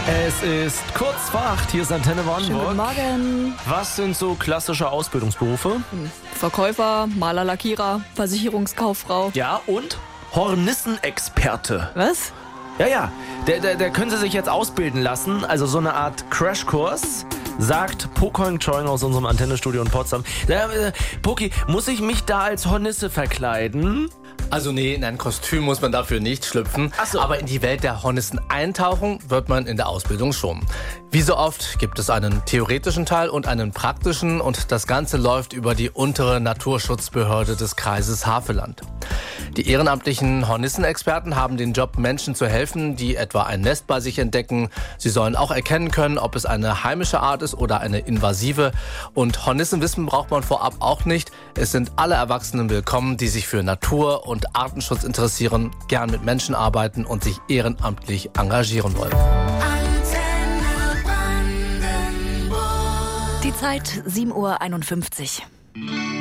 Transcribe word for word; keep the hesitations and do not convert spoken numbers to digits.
Es ist kurz vor acht, hier ist Antenne Schönen guten Brandenburg. Morgen. Was sind so klassische Ausbildungsberufe? Verkäufer, Maler, Lackierer, Versicherungskauffrau. Ja, und Hornissenexperte. Was? Ja, ja, der, der, der können Sie sich jetzt ausbilden lassen, also so eine Art Crashkurs, sagt Pokoing Choing aus unserem Antennestudio in Potsdam. Äh, Poki, muss ich mich da als Hornisse verkleiden? Also nee, in ein Kostüm muss man dafür nicht schlüpfen. Ach so. Aber in die Welt der Hornissen eintauchen wird man in der Ausbildung schon. Wie so oft gibt es einen theoretischen Teil und einen praktischen und das Ganze läuft über die untere Naturschutzbehörde des Kreises Havelland. Die ehrenamtlichen Hornissenexperten haben den Job, Menschen zu helfen, die etwa ein Nest bei sich entdecken. Sie sollen auch erkennen können, ob es eine heimische Art ist oder eine invasive. Und Hornissenwissen braucht man vorab auch nicht. Es sind alle Erwachsenen willkommen, die sich für Natur und Artenschutz interessieren, gern mit Menschen arbeiten und sich ehrenamtlich engagieren wollen. Die Zeit sieben Uhr einundfünfzig.